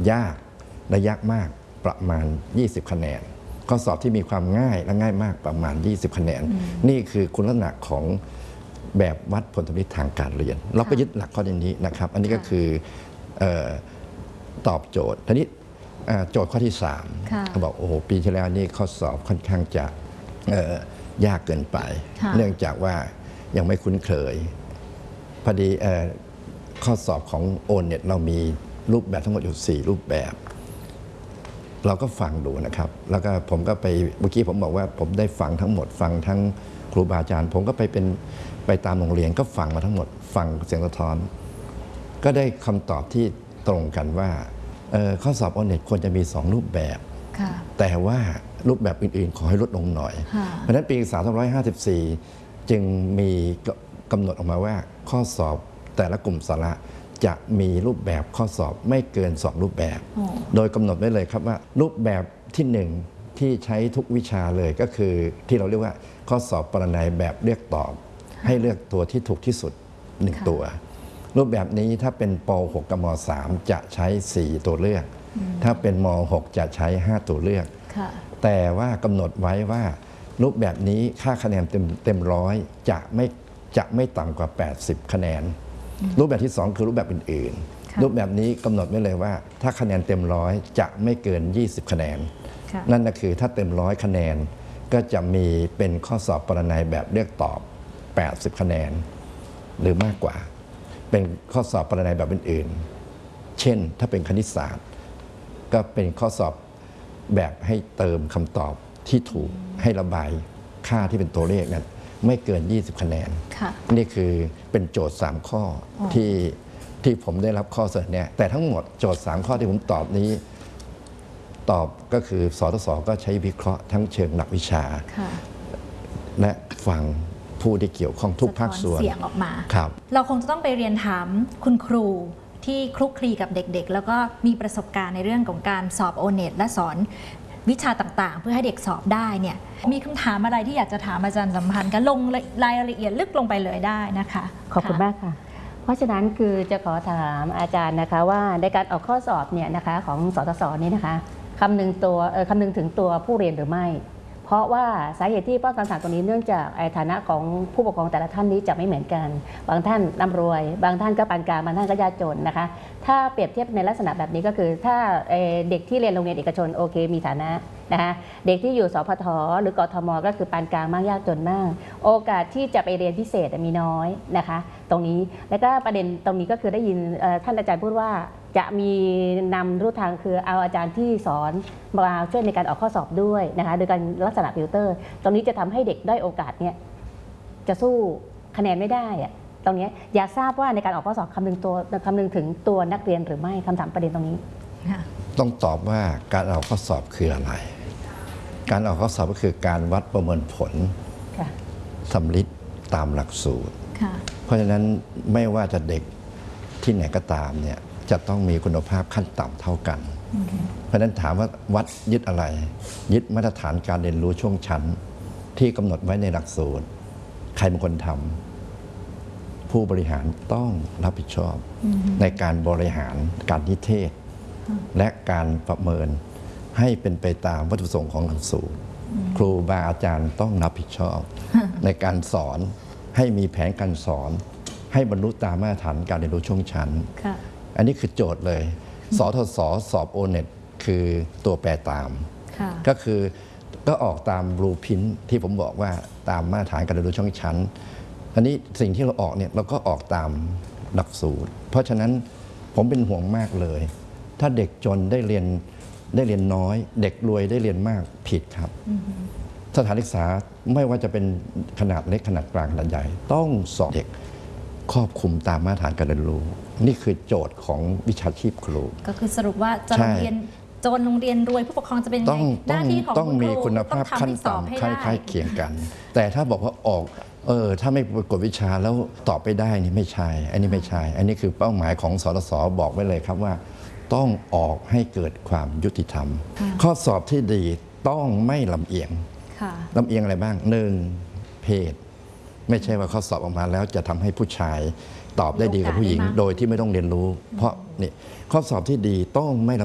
ยากและยากมากประมาณ20คะแนนข้อสอบที่มีความง่ายและง่ายมากประมาณ20คะแนนนี่คือคุณลักษณะของแบบวัดผลสำลิดทางการเรียนเราก็ยึดหลักข้อนี้นะครับอันนี้ก็คือตอบโจทย์ทีนี้โจทย์ข้อที่3เขาบอกโอ้โหปีที่แล้วนี่ข้อสอบค่อนข้างจะยากเกินไปเนื่องจากว่ายังไม่คุ้นเคยพอดีข้อสอบของโอเน็ตเรามีรูปแบบทั้งหมดอยู่4รูปแบบเราก็ฟังดูนะครับแล้วก็ผมก็ไปเมื่อกี้ผมบอกว่าผมได้ฟังทั้งหมดฟังทั้งครูบาอาจารย์ผมก็ไปตามโรงเรียนก็ฟังมาทั้งหมดฟังเสียงสะท้อนก็ได้คำตอบที่ตรงกันว่าข้อสอบโอเน็ตควรจะมี2รูปแบบแต่ว่ารูปแบบอื่นๆขอให้ลดลงหน่อยเพราะฉะนั้นปี2554จึงมีกำหนดออกมาว่าข้อสอบแต่ละกลุ่มสาระจะมีรูปแบบข้อสอบไม่เกิน2รูปแบบโดยกำหนดไว้เลยครับว่ารูปแบบที่1ที่ใช้ทุกวิชาเลยก็คือที่เราเรียกว่าข้อสอบปรนัยแบบเลือกตอบให้เลือกตัวที่ถูกที่สุด1ตัวรูปแบบนี้ถ้าเป็นป .6 กับม .3 จะใช้4ตัวเลือกถ้าเป็นม .6 จะใช้5ตัวเลือกแต่ว่ากำหนดไว้ว่ารูปแบบนี้ค่าคะแนนเต็มร้อยจะไม่ต่ำกว่า80คะแนนรูปแบบที่2คือรูปแบบอื่นๆรูปแบบนี้กำหนดไว้เลยว่าถ้าคะแนนเต็มร้อยจะไม่เกิน20คะแนนนั่นก็คือถ้าเต็ม100คะแนนก็จะมีเป็นข้อสอบปรนัยแบบเลือกตอบ80คะแนนหรือมากกว่าเป็นข้อสอบปรนัยแบบอื่นๆเช่นถ้าเป็นคณิตศาสตร์ก็เป็นข้อสอบแบบให้เติมคำตอบที่ถูกให้ระบายค่าที่เป็นตัวเลขนั้นไม่เกิน20คะแนนนี่คือเป็นโจทย์3ข้อที่ผมได้รับข้อเสนอเนี่ยแต่ทั้งหมดโจทย์3ข้อที่ผมตอบนี้ตอบก็คือสทศก็ใช้วิเคราะห์ทั้งเชิงหลักวิชาและฟังผู้ที่เกี่ยวข้องทุกภาคส่วนเสียงออกมาครับเราคงจะต้องไปเรียนถามคุณครูที่คลุกคลีกับเด็กๆแล้วก็มีประสบการณ์ในเรื่องของการสอบโอเน็ตและสอนวิชาต่างๆเพื่อให้เด็กสอบได้เนี่ยมีคำถามอะไรที่อยากจะถามอาจารย์สัมพันธ์ก็ลงรายละเอียดลึกลงไปเลยได้นะคะขอบคุณมากค่ะเพราะฉะนั้นคือจะขอถามอาจารย์นะคะว่าในการออกข้อสอบเนี่ยนะคะของสทศนี้นะคะคำนึงถึงตัวผู้เรียนหรือไม่เพราะว่าสาเหตุที่ป้องกันสารตัวนี้เนื่องจากฐานะของผู้ปกครองแต่ละท่านนี้จะไม่เหมือนกันบางท่านร่ำรวยบางท่านก็ปานกลางบางท่านก็ยากจนนะคะถ้าเปรียบเทียบในลักษณะแบบนี้ก็คือถ้าเด็กที่เรียนโรงเรียนเอกชนโอเคมีฐานะนะคะเด็กที่อยู่สพทหรือกทมก็คือปานกลางมากยากจนมากโอกาสที่จะไปเรียนพิเศษมีน้อยนะคะตรงนี้แล้วก็ประเด็นตรงนี้ก็คือได้ยินท่านอาจารย์พูดว่าจะมีนำรูทางคือเอาอาจารย์ที่สอนมาช่วยในการออกข้อสอบด้วยนะคะโดยการลักษณะฟิลเตอร์ตรงนี้จะทำให้เด็กได้โอกาสเนี่ยจะสู้คะแนนไม่ได้อะตรงนี้อยากทราบว่าในการออกข้อสอบคำนึงถึงตัวนักเรียนหรือไม่คำถามประเด็นตรงนี้ต้องตอบว่าการออกข้อสอบคืออะไรการออกข้อสอบก็คือการวัดประเมินผลสำลิดตามหลักสูตรเพราะฉะนั้นไม่ว่าจะเด็กที่ไหนก็ตามเนี่ยจะต้องมีคุณภาพขั้นต่ำเท่ากันเพราะฉะนั้นถามว่าวัดยึดอะไรยึดมาตรฐานการเรียนรู้ช่วงชั้นที่กำหนดไว้ในหลักสูตรใครเป็นคนทำผู้บริหารต้องรับผิดชอบในการบริหารการนิเทศและการประเมินให้เป็นไปตามวัตถุประสงค์ของหลักสูตรครูบาอาจารย์ต้องรับผิดชอบในการสอนให้มีแผนการสอนให้บรรลุตามมาตรฐานการเรียนรู้ช่วงชั้นอันนี้คือโจทย์เลยสทศสอบโอเน็ตคือตัวแปรตามก็คือก็ออกตามบลูพรินท์ที่ผมบอกว่าตามมาตรฐานการเรียนรู้ช่วงชั้นอันนี้สิ่งที่เราออกเนี่ยเราก็ออกตามหลักสูตรเพราะฉะนั้นผมเป็นห่วงมากเลยถ้าเด็กจนได้เรียนน้อยเด็กรวยได้เรียนมากผิดครับสถานศึกษาไม่ว่าจะเป็นขนาดเล็กขนาดกลางขนาดใหญ่ต้องสอนเด็กครอบคลุมตามมาตรฐานการเรียนรู้นี่คือโจทย์ของวิชาชีพครูก็คือสรุปว่าจะโรงเรียนจนโรงเรียนรวยผู้ปกครองจะเป็นหน้าที่ของต้องมีคุณภาพขั้นต่ำคล้ายๆเคียงกันแต่ถ้าบอกว่าออกถ้าไม่ประกวดวิชาแล้วตอบไปได้นี่ไม่ใช่อันนี้ไม่ใช่อันนี้คือเป้าหมายของสทศบอกไว้เลยครับว่าต้องออกให้เกิดความยุติธรรมข้อสอบที่ดีต้องไม่ลำเอียงลำเอียงอะไรบ้าง1เพศไม่ใช่ว่าข้อสอบออกมาแล้วจะทำให้ผู้ชายตอบได้ดีกว่าผู้หญิงโดยที่ไม่ต้องเรียนรู้เพราะนี่ข้อสอบที่ดีต้องไม่